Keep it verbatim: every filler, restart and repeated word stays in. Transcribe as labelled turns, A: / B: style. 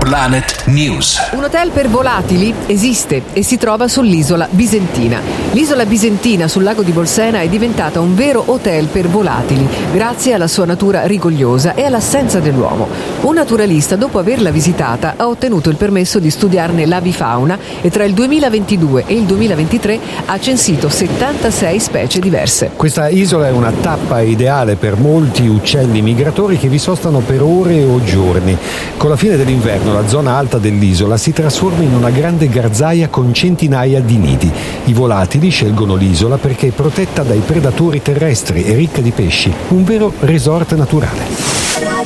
A: Planet News.
B: Un hotel per volatili esiste e si trova sull'isola Bisentina. L'isola Bisentina sul lago di Bolsena è diventata un vero hotel per volatili grazie alla sua natura rigogliosa e all'assenza dell'uomo. Un naturalista, dopo averla visitata, ha ottenuto il permesso di studiarne l'avifauna e tra il duemilaventidue e il duemilaventitré ha censito settantasei specie diverse.
C: Questa isola è una tappa ideale per molti uccelli migratori che vi sostano per ore o giorni. Con la fine dell'inverno la zona alta dell'isola si trasforma in una grande garzaia con centinaia di nidi. I volatili scelgono l'isola perché è protetta dai predatori terrestri e ricca di pesci, un vero resort naturale.